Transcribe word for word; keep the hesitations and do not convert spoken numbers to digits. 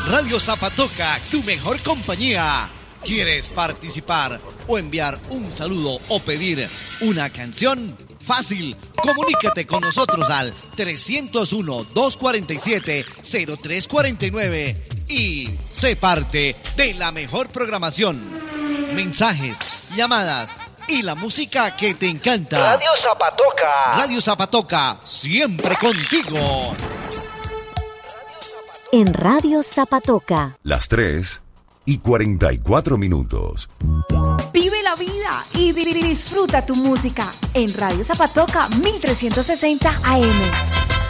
Radio Zapatoca, tu mejor compañía. ¿Quieres participar o enviar un saludo o pedir una canción? Fácil, comunícate con nosotros al tres cero uno, dos cuatro siete, cero tres cuatro nueve y sé parte de la mejor programación. Mensajes, llamadas y la música que te encanta. Radio Zapatoca. Radio Zapatoca, siempre contigo. En Radio Zapatoca. Las tres y cuarenta y cuatro minutos. Vive la vida y disfruta tu música en Radio Zapatoca mil trescientos sesenta A M.